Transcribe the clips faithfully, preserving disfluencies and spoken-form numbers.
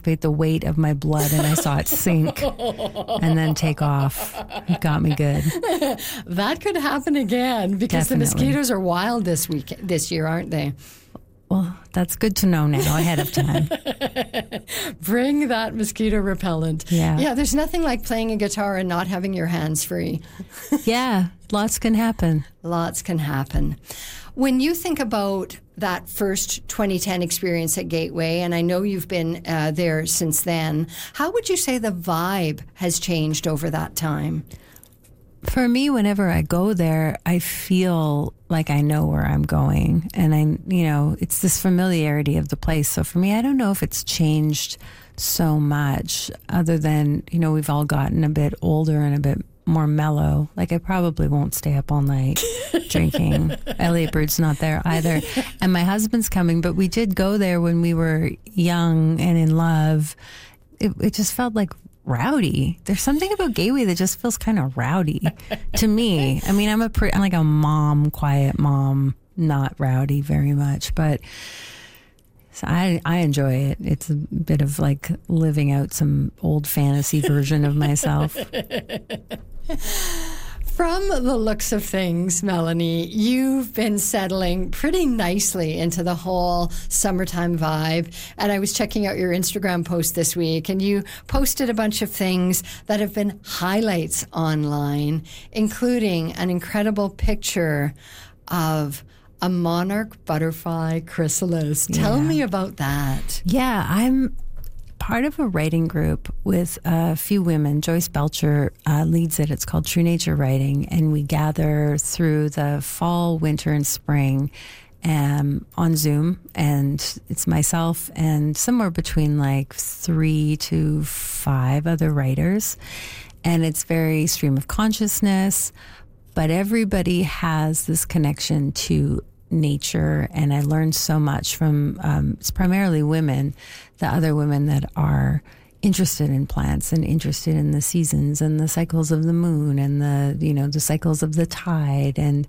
anticipate the weight of my blood, and I saw it sink and then take off. It got me good. That could happen again because Definitely. the mosquitoes are wild this week, this year, aren't they? Well, that's good to know now ahead of time. Bring that mosquito repellent. Yeah. Yeah, there's nothing like playing a guitar and not having your hands free. Yeah, lots can happen. Lots can happen. When you think about that first twenty ten experience at Gateway, and I know you've been uh, there since then, how would you say the vibe has changed over that time? For me, whenever I go there, I feel like I know where I'm going. And I, you know, it's this familiarity of the place. So for me, I don't know if it's changed so much other than, you know, we've all gotten a bit older and a bit more mellow. Like I probably won't stay up all night drinking. Elliot Bird's not there either. And my husband's coming, but we did go there when we were young and in love. It, it just felt like rowdy. There's something about Gateway that just feels kind of rowdy to me. I mean, I'm a pre- I'm like a mom, quiet mom, not rowdy very much, but so I I enjoy it. It's a bit of like living out some old fantasy version of myself. From the looks of things, Melanie, you've been settling pretty nicely into the whole summertime vibe. And I was checking out your Instagram post this week, and you posted a bunch of things that have been highlights online, including an incredible picture of a monarch butterfly chrysalis. Tell Yeah. me about that. Yeah, I'm part of a writing group with a few women. Joyce Belcher uh, leads it. It's called True Nature Writing, and we gather through the fall, winter, and spring um, on Zoom. And it's myself and somewhere between like three to five other writers. And it's very stream of consciousness, but everybody has this connection to nature, and I learned so much from um, it's primarily women, the other women that are interested in plants and interested in the seasons and the cycles of the moon and the you know the cycles of the tide and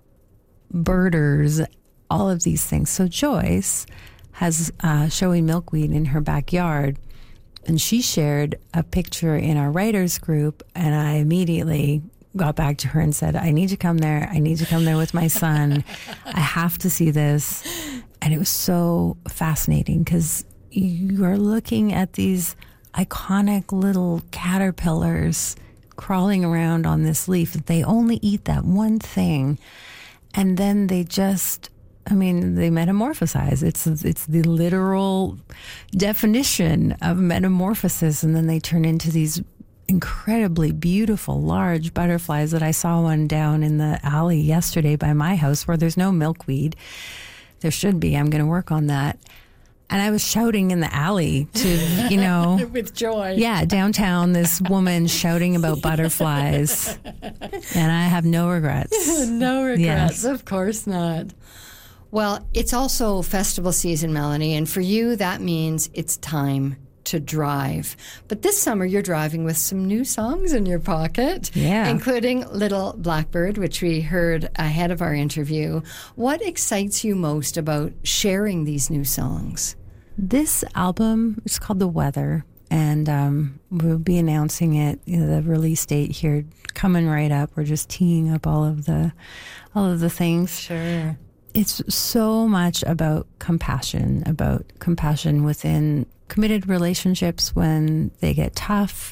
birders, all of these things. So Joyce has uh, showy milkweed in her backyard, and she shared a picture in our writers group, and I immediately got back to her and said, I need to come there. I need to come there with my son. I have to see this. And it was so fascinating because you are looking at these iconic little caterpillars crawling around on this leaf. They only eat that one thing. And then they just, I mean, they metamorphosize. It's, it's the literal definition of metamorphosis. And then they turn into these incredibly beautiful large butterflies that I saw one down in the alley yesterday by my house where there's no milkweed. There should be. I'm going to work on that. And I was shouting in the alley to, you know, With joy. yeah, downtown, this woman shouting about butterflies. And I have no regrets. No regrets. Yes. Of course not. Well, it's also festival season, Melanie, and for you, that means it's time to drive. But this summer, you're driving with some new songs in your pocket, Yeah. including Little Blackbird, which we heard ahead of our interview. What excites you most about sharing these new songs? This album is called The Weather, and um, we'll be announcing it, you know, the release date here coming right up. We're just teeing up all of the, all of the things. Sure. It's so much about compassion, about compassion within committed relationships when they get tough,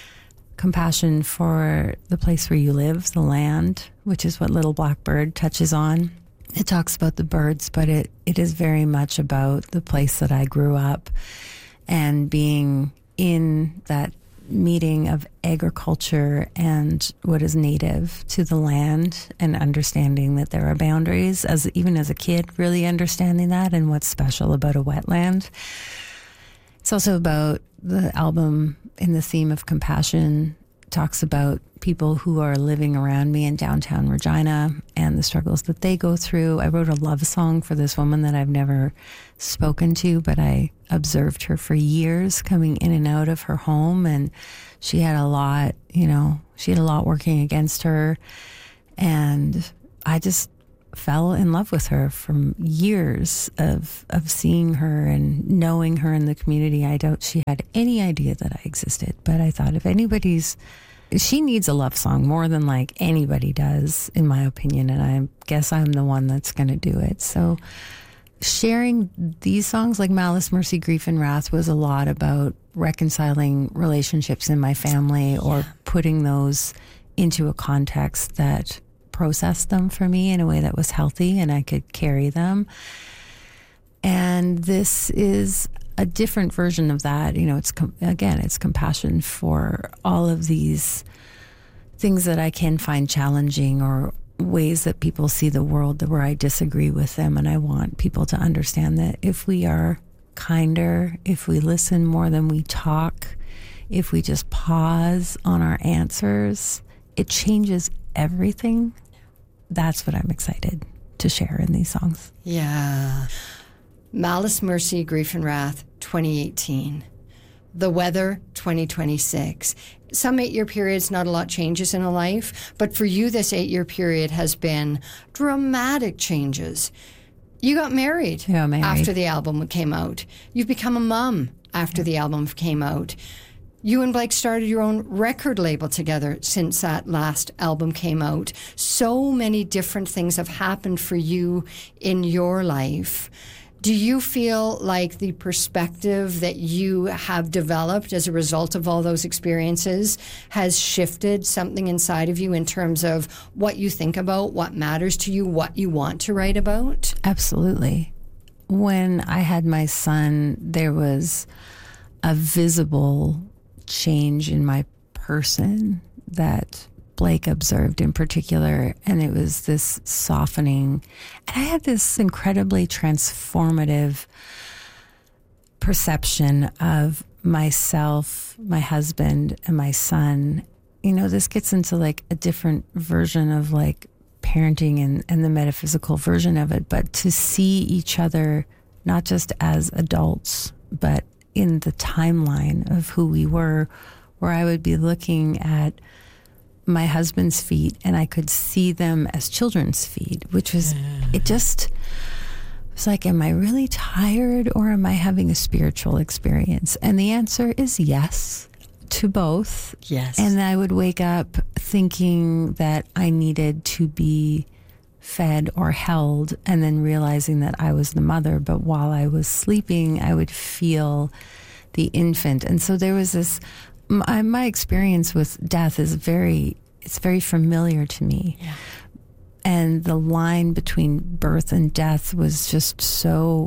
compassion for the place where you live, the land, which is what Little Blackbird touches on. It talks about the birds, but it, it is very much about the place that I grew up and being in that meeting of agriculture and what is native to the land, and understanding that there are boundaries, as even as a kid, really understanding that and what's special about a wetland. It's also about the album in the theme of compassion, talks about people who are living around me in downtown Regina and the struggles that they go through. I wrote a love song for this woman that I've never spoken to, but I observed her for years coming in and out of her home, and she had a lot, you know, she had a lot working against her. And I just fell in love with her from years of of seeing her and knowing her in the community. I doubt she had any idea that I existed, but I thought if anybody's, she needs a love song more than like anybody does, in my opinion, and I guess I'm the one that's going to do it. So sharing these songs like Malice, Mercy, Grief, and Wrath was a lot about reconciling relationships in my family, or yeah. putting those into a context that processed them for me in a way that was healthy and I could carry them. And this is a different version of that. You know, it's com- again, it's compassion for all of these things that I can find challenging, or ways that people see the world where I disagree with them. And I want people to understand that if we are kinder, if we listen more than we talk, if we just pause on our answers, it changes everything. That's what I'm excited to share in these songs. Yeah. Malice, Mercy, Grief, and Wrath, twenty eighteen. The Weather, twenty twenty-six. Some eight-year periods, not a lot changes in a life, but for you, this eight-year period has been dramatic changes. You got married, yeah, married after the album came out. You've become a mom after yeah. the album came out. You and Blake started your own record label together since that last album came out. So many different things have happened for you in your life. Do you feel like the perspective that you have developed as a result of all those experiences has shifted something inside of you in terms of what you think about, what matters to you, what you want to write about? Absolutely. When I had my son, there was a visible change in my person that Blake observed in particular, and it was this softening. And I had this incredibly transformative perception of myself, my husband, and my son. You know, this gets into like a different version of like parenting and, and the metaphysical version of it, but to see each other not just as adults, but in the timeline of who we were, where I would be looking at my husband's feet and I could see them as children's feet, which was, it just was like, am I really tired, or am I having a spiritual experience? And the answer is yes to both. Yes. And I would wake up thinking that I needed to be fed or held, and then realizing that I was the mother. But while I was sleeping, I would feel the infant. And so there was this, my, my experience with death is very, it's very familiar to me. Yeah. And the line between birth and death was just so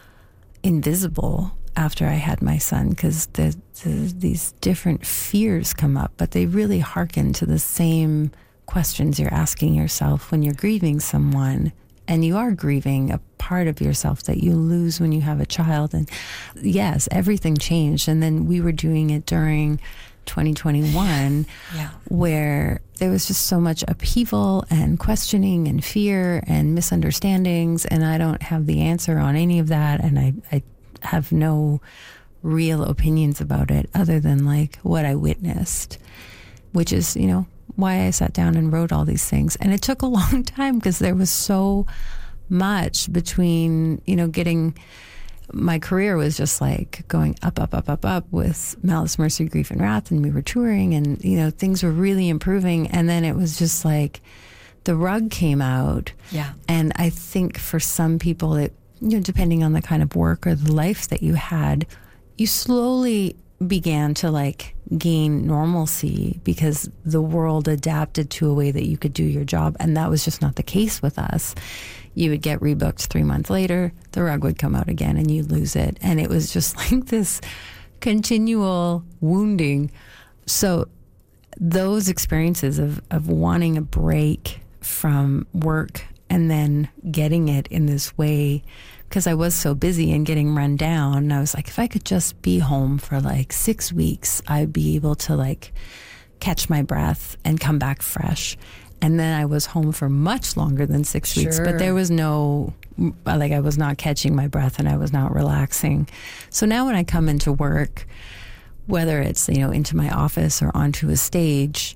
invisible after I had my son, because the, the, these different fears come up, but they really hearken to the same questions you're asking yourself when you're grieving someone, and you are grieving a part of yourself that you lose when you have a child. And yes, everything changed. And then we were doing it during twenty twenty-one, yeah. where there was just so much upheaval and questioning and fear and misunderstandings, and I don't have the answer on any of that, and I, I have no real opinions about it other than like what I witnessed, which is, you know, why I sat down and wrote all these things. And it took a long time because there was so much between, you know, getting, my career was just like going up, up, up, up, up with Malice, Mercy, Grief, and Wrath. And we were touring and, you know, things were really improving. And then it was just like the rug came out. Yeah. And I think for some people, it, you know, depending on the kind of work or the life that you had, you slowly began to like gain normalcy because the world adapted to a way that you could do your job. And that was just not the case with us. You would get rebooked three months later, the rug would come out again and you'd lose it. And it was just like this continual wounding. So those experiences of, of wanting a break from work and then getting it in this way, because I was so busy and getting run down. And I was like, if I could just be home for like six weeks, I'd be able to like catch my breath and come back fresh. And then I was home for much longer than six sure. weeks, but there was no, like I was not catching my breath and I was not relaxing. So now when I come into work, whether it's, you know, into my office or onto a stage,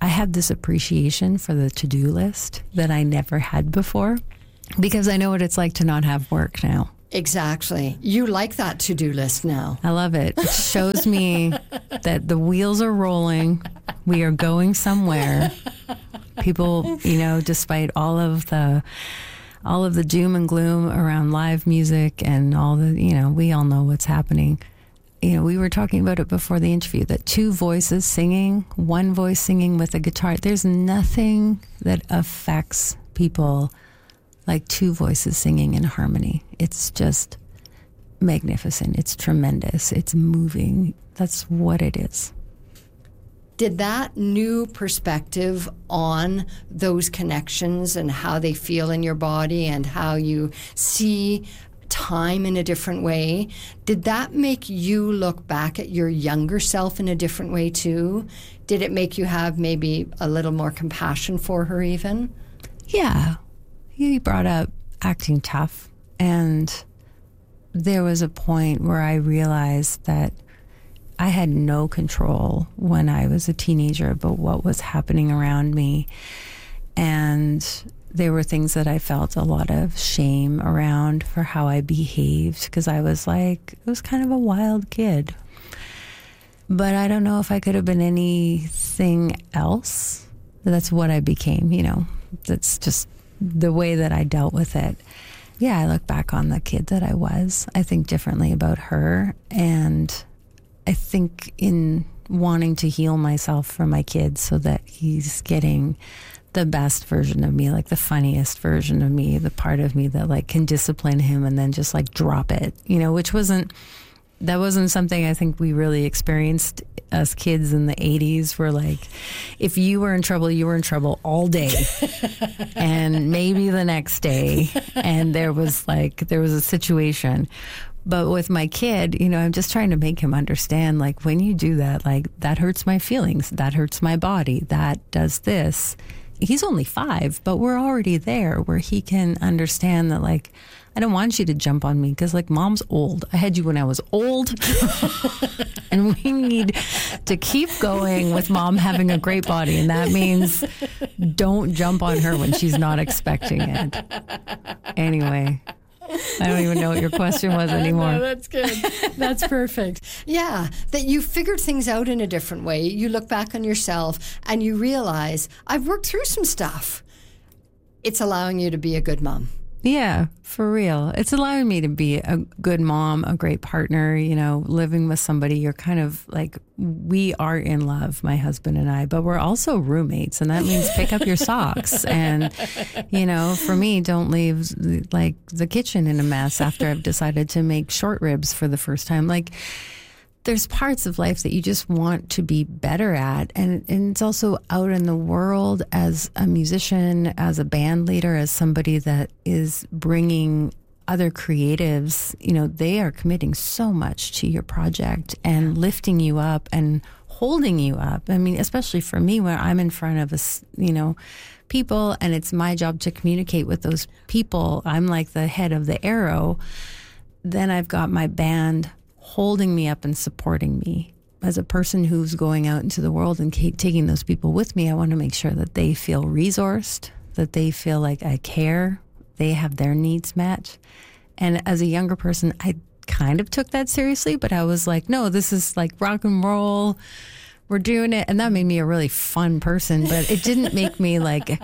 I have this appreciation for the to-do list that I never had before because I know what it's like to not have work now. Exactly. You like that to-do list now. I love it. It shows me that the wheels are rolling. We are going somewhere. People, you know, despite all of the all of the doom and gloom around live music and all the, you know, we all know what's happening. You know, we were talking about it before the interview, that two voices singing, one voice singing with a guitar, there's nothing that affects people like two voices singing in harmony. It's just magnificent. It's tremendous. It's moving. That's what it is. Did that new perspective on those connections and how they feel in your body and how you see time in a different way, did that make you look back at your younger self in a different way too? Did it make you have maybe a little more compassion for her even? Yeah. You brought up acting tough, and there was a point where I realized that I had no control when I was a teenager about what was happening around me. And there were things that I felt a lot of shame around for how I behaved, because I was like, I was kind of a wild kid. But I don't know if I could have been anything else. That's what I became, you know. That's just the way that I dealt with it. Yeah, I look back on the kid that I was. I think differently about her. And I think in wanting to heal myself for my kid so that he's getting the best version of me, like the funniest version of me, the part of me that like can discipline him and then just like drop it, you know, which wasn't, that wasn't something I think we really experienced as kids in the eighties, where like, if you were in trouble, you were in trouble all day and maybe the next day. And there was like, there was a situation. But with my kid, you know, I'm just trying to make him understand, like, when you do that, like, that hurts my feelings, that hurts my body, that does this. He's only five, but we're already there where he can understand that, like, I don't want you to jump on me because, like, mom's old. I had you when I was old. And we need to keep going with mom having a great body. And that means don't jump on her when she's not expecting it. Anyway, I don't even know what your question was anymore. No, that's good. That's perfect. Yeah, that you figured things out in a different way. You look back on yourself and you realize, I've worked through some stuff. It's allowing you to be a good mom. Yeah, for real. It's allowing me to be a good mom, a great partner, you know, living with somebody. You're kind of like, we are in love, my husband and I, but we're also roommates. And that means pick up your socks. And, you know, for me, don't leave like the kitchen in a mess after I've decided to make short ribs for the first time. Like, there's parts of life that you just want to be better at. And, and it's also out in the world as a musician, as a band leader, as somebody that is bringing other creatives, you know, they are committing so much to your project and lifting you up and holding you up. I mean, especially for me, where I'm in front of us, you know, people, and it's my job to communicate with those people. I'm like the head of the arrow. Then I've got my band holding me up and supporting me. As a person who's going out into the world and k- taking those people with me, I want to make sure that they feel resourced, that they feel like I care, they have their needs met. And as a younger person, I kind of took that seriously, but I was like, no, this is like rock and roll. We're doing it. And that made me a really fun person, but it didn't make me like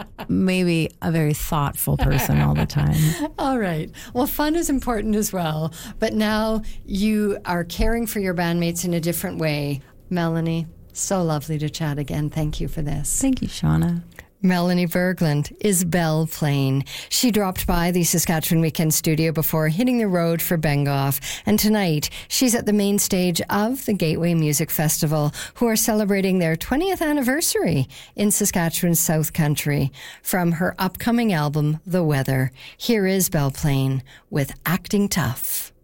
maybe a very thoughtful person all the time. All right. Well, fun is important as well. But now you are caring for your bandmates in a different way. Melanie, so lovely to chat again. Thank you for this. Thank you, Shauna. Melanie Berglund is Belle Plaine. She dropped by the Saskatchewan Weekend Studio before hitting the road for Bengoff. And tonight, she's at the main stage of the Gateway Music Festival, who are celebrating their twentieth anniversary in Saskatchewan's South Country. From her upcoming album, The Weather, here is Belle Plaine with Acting Tough.